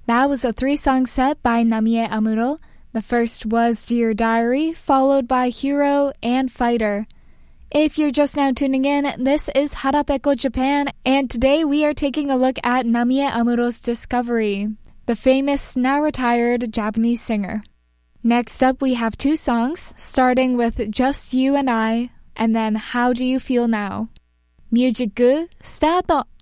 That was a 3-song set by Namie Amuro. The first was Dear Diary, followed by Hero and Fighter. If you're just now tuning in, this is Harapeko Japan, and today we are taking a look at Namie Amuro's discovery, the famous, now retired Japanese singer. Next up, we have 2 songs, starting with Just You and I, and then How Do You Feel Now. Music, start!